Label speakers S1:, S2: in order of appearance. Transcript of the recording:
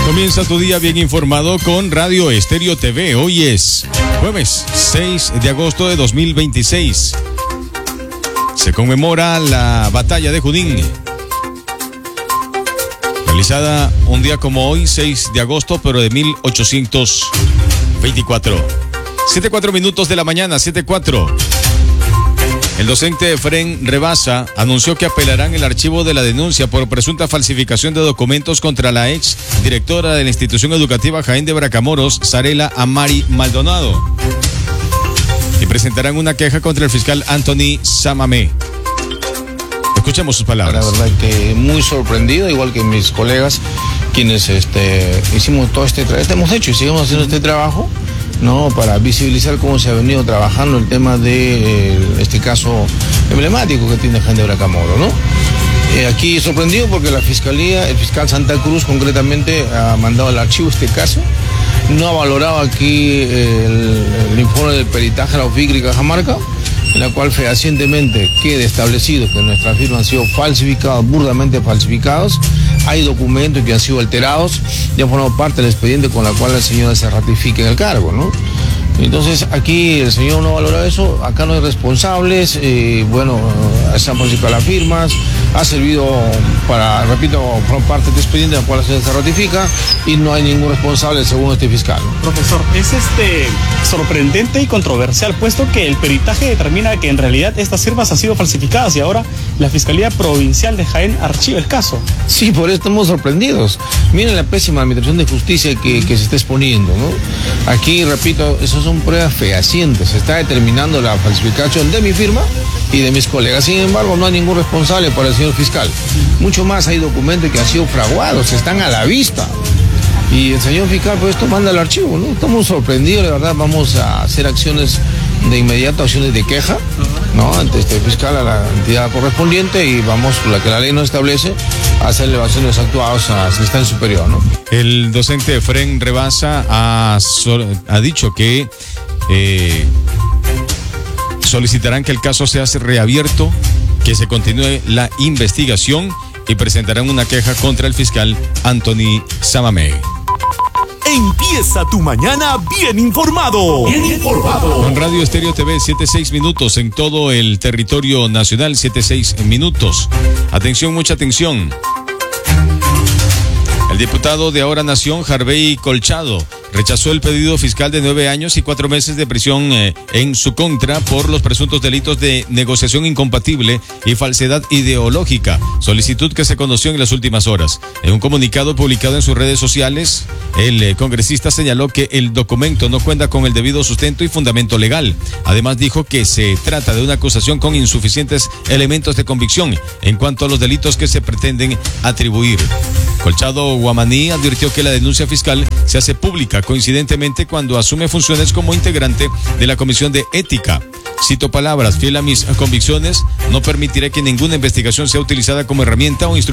S1: Comienza tu día bien informado con Radio Estéreo TV. Hoy es jueves 6 de agosto de 2026. Se conmemora la batalla de Junín, realizada un día como hoy, 6 de agosto, pero de 1824. 7:04 minutos de la mañana, 7:04. El docente Efrén Rebasa anunció que apelarán el archivo de la denuncia por presunta falsificación de documentos contra la ex directora de la institución educativa Jaén de Bracamoros, Sarela Amari Maldonado, y presentarán una queja contra el fiscal Anthony Samamé. Escuchemos sus palabras.
S2: La verdad que muy sorprendido, igual que mis colegas, quienes hicimos todo hemos hecho y seguimos haciendo este trabajo, ¿no? Para visibilizar cómo se ha venido trabajando el tema de este caso emblemático que tiene Jaén de Bracamoros, ¿no? Aquí sorprendido porque la fiscalía, el fiscal Santa Cruz concretamente ha mandado al archivo este caso, no ha valorado aquí el informe del peritaje de la UFICRI Cajamarca, en la cual fehacientemente queda establecido que nuestras firmas han sido falsificadas, burdamente falsificados. Hay documentos que han sido alterados, ya formado parte del expediente con la cual la señora se ratifique en el cargo, ¿no? Entonces aquí el señor no valora eso, acá no hay responsables, se han falsificado las firmas, ha servido para, repito, formar parte del expediente en el cual la señora se ratifica y no hay ningún responsable según este fiscal, ¿no?
S3: Profesor, es sorprendente y controversial, puesto que el peritaje determina que en realidad estas firmas han sido falsificadas y ahora la Fiscalía Provincial de Jaén archiva el caso.
S2: Sí, por eso estamos sorprendidos. Miren la pésima administración de justicia que se está exponiendo, ¿no? Aquí, repito, eso son pruebas fehacientes. Se está determinando la falsificación de mi firma y de mis colegas. Sin embargo, no hay ningún responsable para el señor fiscal. Mucho más, hay documentos que han sido fraguados, están a la vista. Y el señor fiscal, pues esto manda al archivo, ¿no? Estamos sorprendidos, la verdad. Vamos a hacer acciones de inmediato, acciones de queja, ¿no? Ante este fiscal, a la entidad correspondiente, y vamos, la que la ley nos establece, a hacer elevaciones actuadas a la instancia superior, ¿no?
S1: El docente Efrén Rebasa ha dicho que solicitarán que el caso sea reabierto, que se continúe la investigación y presentarán una queja contra el fiscal Anthony Samamé.
S4: Empieza tu mañana bien informado. Bien informado.
S1: Con Radio Estéreo TV, 7:06 minutos en todo el territorio nacional, 7:06 minutos. Atención, mucha atención. El diputado de Ahora Nación, Harvey Colchado, rechazó el pedido fiscal de 9 años y 4 meses de prisión en su contra por los presuntos delitos de negociación incompatible y falsedad ideológica, solicitud que se conoció en las últimas horas. En un comunicado publicado en sus redes sociales, el congresista señaló que el documento no cuenta con el debido sustento y fundamento legal. Además, dijo que se trata de una acusación con insuficientes elementos de convicción en cuanto a los delitos que se pretenden atribuir. Colchado Guamaní advirtió que la denuncia fiscal se hace pública coincidentemente cuando asume funciones como integrante de la Comisión de Ética. Cito palabras: fiel a mis convicciones, no permitiré que ninguna investigación sea utilizada como herramienta o instrumento